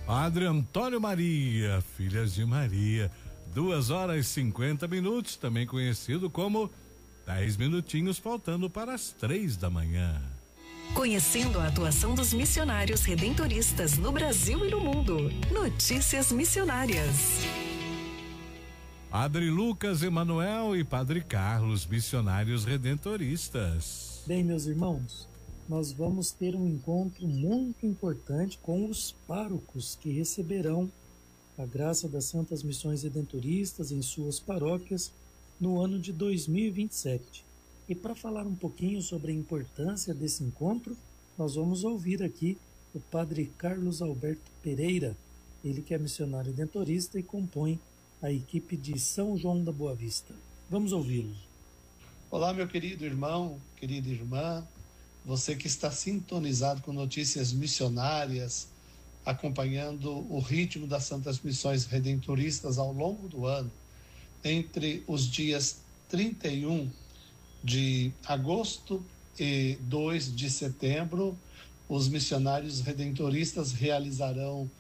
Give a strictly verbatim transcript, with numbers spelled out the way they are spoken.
Padre Antônio Maria, Filhas de Maria, duas horas e cinquenta minutos, também conhecido como dez minutinhos faltando para as três da manhã. Conhecendo a atuação dos missionários redentoristas no Brasil e no mundo. Notícias missionárias. Padre Lucas Emanuel e Padre Carlos, missionários redentoristas. Bem, meus irmãos, nós vamos ter um encontro muito importante com os párocos que receberão a graça das Santas Missões Redentoristas em suas paróquias no ano de dois mil e vinte e sete. E para falar um pouquinho sobre a importância desse encontro, nós vamos ouvir aqui o Padre Carlos Alberto Pereira, ele que é missionário redentorista e compõe a equipe de São João da Boa Vista. Vamos ouvi-lo. Olá, meu querido irmão, querida irmã, você que está sintonizado com notícias missionárias, acompanhando o ritmo das Santas Missões Redentoristas ao longo do ano. Entre os dias trinta e um de agosto e dois de setembro, os missionários redentoristas realizarão